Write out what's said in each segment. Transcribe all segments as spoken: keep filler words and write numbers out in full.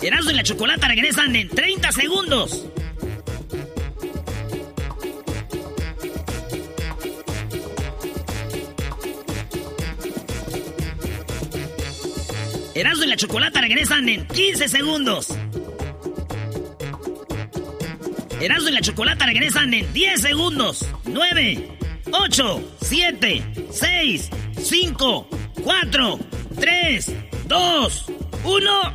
Erasmo y la Chocolata regresan en treinta segundos. Erasmo y la Chocolata regresan en quince segundos. Erasmo y la Chocolata regresan en diez segundos. nueve, ocho, siete, seis, cinco, cuatro, tres, dos, uno.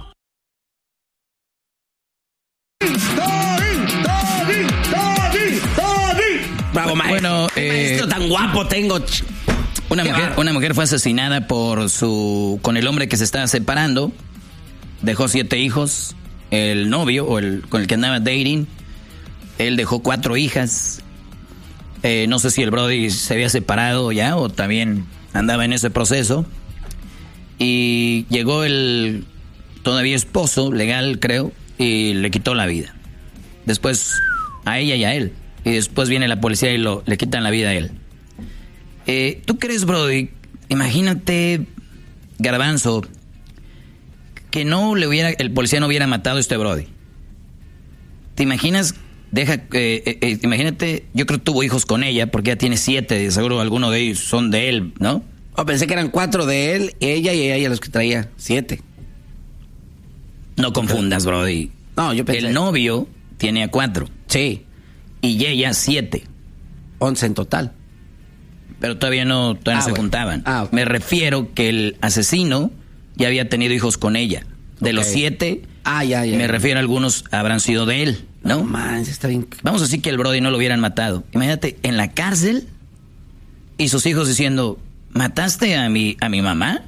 Bravo, maestro. Bueno, ¿Qué eh, maestro tan guapo tengo? Una mujer, una mujer fue asesinada por su con el hombre que se estaba separando. Dejó siete hijos. El novio o el con el que andaba dating, él dejó cuatro hijas. Eh, no sé si el brody se había separado ya o también andaba en ese proceso. Y llegó el todavía esposo legal, creo, y le quitó la vida. Después a ella y a él. Y después viene la policía y lo, le quitan la vida a él. Eh, ¿Tú crees, brody? Imagínate, Garbanzo, que no le hubiera, el policía no hubiera matado a este brody. ¿Te imaginas? Deja, eh, eh, eh, imagínate, yo creo que tuvo hijos con ella, porque ella tiene siete, seguro algunos de ellos son de él, ¿no? Oh, pensé que eran cuatro de él, ella y ella los que traía, siete. No confundas, brody. No, yo pensé. El novio tiene a cuatro. Sí. Y ella siete. Once en total. Pero todavía no, todavía Ah, no se bueno. juntaban. Ah, ok. Me refiero que el asesino ya había tenido hijos con ella. De Ok. los siete, Ah, ya, ya. me refiero a algunos habrán sido de él, ¿no? No manches, está bien. Vamos a decir que el brody no lo hubieran matado. Imagínate, en la cárcel y sus hijos diciendo, ¿mataste a mi, a mi mamá?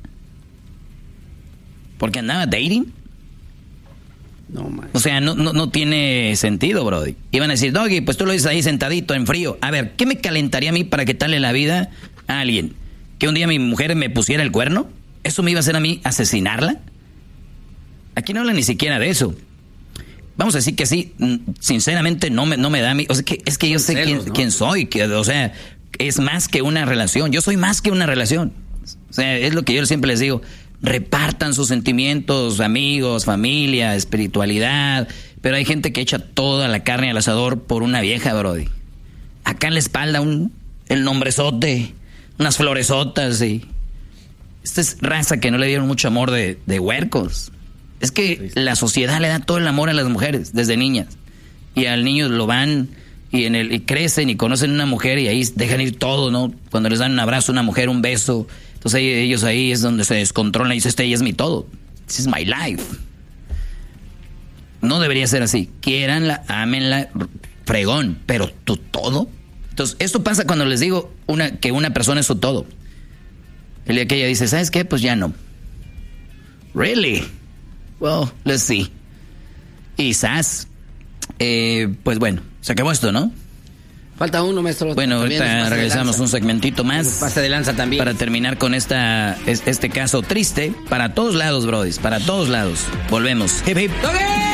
¿Porque andaba dating? No manches. O sea, no, no, no tiene sentido, brody. Iban a decir, Doggy, pues tú lo dices ahí sentadito, en frío. A ver, ¿qué me calentaría a mí para quitarle la vida a alguien? ¿Que un día mi mujer me pusiera el cuerno? ¿Eso me iba a hacer a mí asesinarla? Aquí no hablan ni siquiera de eso. Vamos a decir que sí, sinceramente no me, no me da a mí. O sea, que, es que yo sé celos, quién, ¿no? quién soy. Que, o sea, es más que una relación. Yo soy más que una relación. O sea, es lo que yo siempre les digo. Repartan sus sentimientos, amigos, familia, espiritualidad. Pero hay gente que echa toda la carne al asador por una vieja, brody. Acá en la espalda un, el nombrezote, unas floresotas y... Esta es raza que no le dieron mucho amor de, de huercos. Es que la sociedad le da todo el amor a las mujeres desde niñas. Y al niño lo van y, en el, y crecen y conocen una mujer y ahí dejan ir todo, ¿no? Cuando les dan un abrazo a una mujer, un beso... Entonces ellos ahí es donde se descontrolan y dicen, este ella es mi todo. This is my life. No debería ser así. Quiéranla, ámenla, fregón, pero tu todo. Entonces, esto pasa cuando les digo una, que una persona es su todo. El día que ella dice, ¿sabes qué? Pues ya no. Really? Well, let's see. Y Sass, eh, pues bueno, se acabó esto, ¿no? Falta uno, maestro. Bueno, También ahorita nos pasa de regresamos lanza. un segmentito más. Pase de lanza también. Para terminar con esta, es- este caso triste. Para todos lados, brodis. Para todos lados. Volvemos. Hip, hip. ¡Toque!